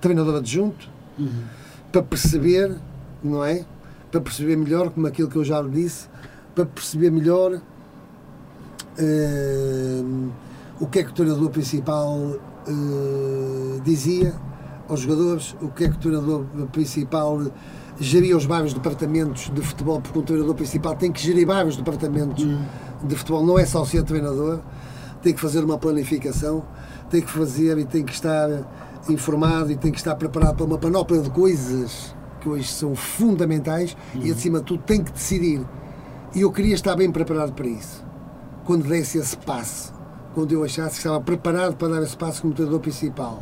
treinador adjunto, para perceber, não é? Para perceber melhor, como aquilo que eu já lhe disse, para perceber melhor o que é que o treinador principal dizia aos jogadores, o que é que o treinador principal geria os vários departamentos de futebol, porque um treinador principal tem que gerir vários departamentos de futebol, não é só ser treinador, tem que fazer uma planificação, tem que fazer e tem que estar informado e tem que estar preparado para uma panóplia de coisas que hoje são fundamentais e, acima de tudo, tem que decidir. E eu queria estar bem preparado para isso. Quando desse esse passo, quando eu achasse que estava preparado para dar esse passo como treinador principal.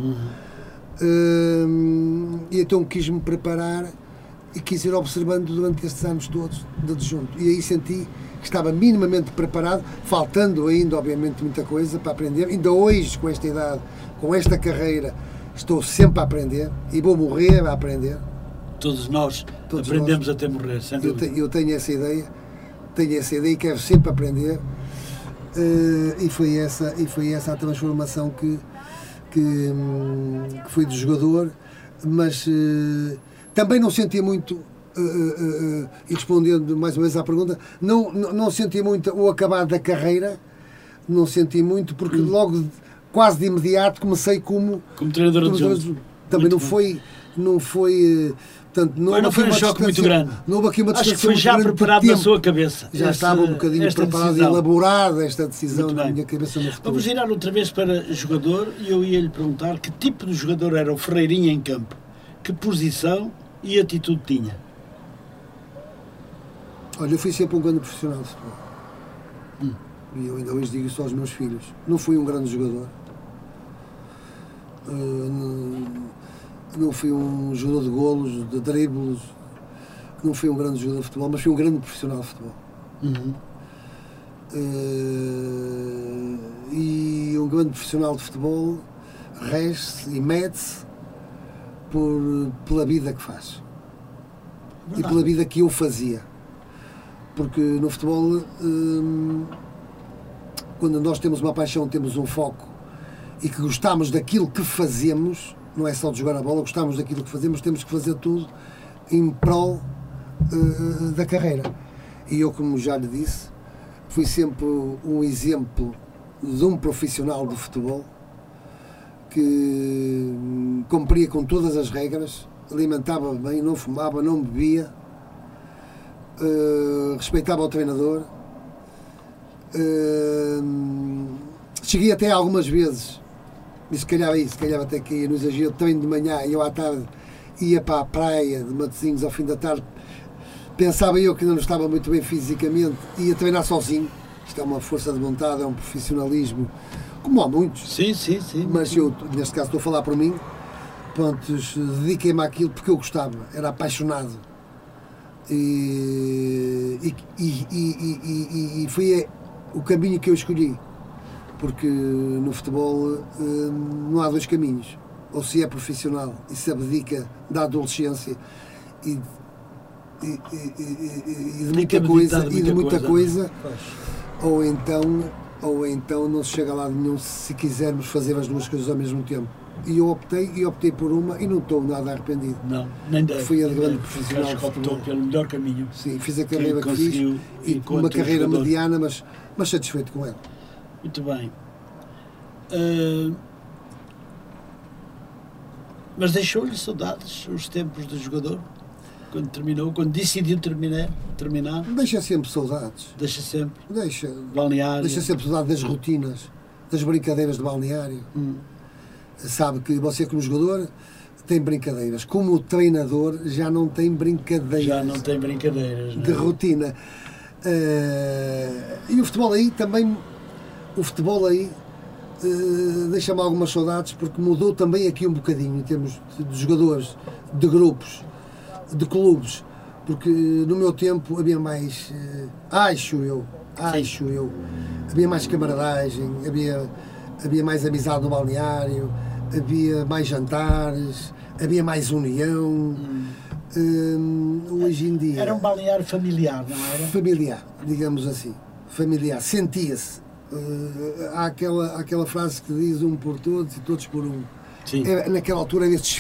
E então quis-me preparar e quis ir observando durante estes anos todos de adjunto. E aí senti que estava minimamente preparado, faltando ainda, obviamente, muita coisa para aprender. Ainda hoje, com esta idade, com esta carreira, estou sempre a aprender e vou morrer a aprender. Todos nós aprendemos até morrer, sem dúvida. Eu tenho essa ideia e quero sempre aprender. E foi essa a transformação que foi de jogador, mas também não sentia muito, e respondendo mais uma vez à pergunta, não sentia muito o acabar da carreira, não senti muito, porque logo, quase de imediato, comecei como treinador adjunto. Também não foi portanto, não foi um choque muito grande. Não houve aqui uma Acho que foi já preparado na sua cabeça. Já estava um bocadinho preparado e elaborada esta decisão na minha cabeça no futuro. Vamos girar outra vez para jogador e eu ia-lhe perguntar que tipo de jogador era o Ferreirinha em campo, que posição e atitude tinha. Olha, eu fui sempre um grande profissional de futebol. E eu ainda hoje digo isso aos meus filhos. Não fui um grande jogador. Não fui um jogador de golos, de dribles, não fui um grande jogador de futebol, mas fui um grande profissional de futebol. E um grande profissional de futebol rege-se e mede-se pela vida que faz. E pela vida que eu fazia. Porque no futebol, quando nós temos uma paixão, temos um foco e que gostamos daquilo que fazemos, não é só de jogar a bola, gostamos daquilo que fazemos, temos que fazer tudo em prol da carreira. E eu, como já lhe disse, fui sempre um exemplo de um profissional de futebol que cumpria com todas as regras, alimentava bem, não fumava, não bebia, respeitava o treinador. Cheguei até algumas vezes, e se calhar até que ia no exagero, treino de manhã e eu à tarde ia para a praia de Matosinhos ao fim da tarde, pensava eu que ainda não estava muito bem fisicamente, ia treinar sozinho. Isto é uma força de vontade, é um profissionalismo, como há muitos. Sim. Mas eu, neste caso, estou a falar por mim, pronto, dediquei-me àquilo porque eu gostava, era apaixonado. E foi o caminho que eu escolhi. Porque no futebol não há dois caminhos. Ou se é profissional e se abdica da adolescência e de muita coisa, ou então não se chega a lado nenhum se quisermos fazer as duas coisas ao mesmo tempo. E eu optei por uma e não estou nada arrependido. Não, nem deve. Fui a grande profissional. Acho que optou pelo melhor caminho. Sim, fiz a carreira que fiz e uma carreira mediana, mas satisfeito com ela. Muito bem. Mas deixou-lhe saudades os tempos de jogador? Quando terminou, quando decidiu terminar? Deixa sempre saudades. Deixa sempre? Balneário. Deixa sempre saudades das rotinas, das brincadeiras de balneário. Sabe que você como jogador tem brincadeiras. Como treinador já não tem brincadeiras. Já não tem brincadeiras, não é? De rotina. E o futebol aí também... deixa-me algumas saudades porque mudou também aqui um bocadinho em termos de jogadores, de grupos, de clubes, porque no meu tempo havia mais, acho eu, havia mais camaradagem, havia mais amizade no balneário, havia mais jantares, havia mais união. Hoje em dia... Era um balneário familiar, não era? Familiar, digamos assim. Familiar, sentia-se. Há aquela frase que diz um por todos e todos por um. Sim. Naquela altura, estes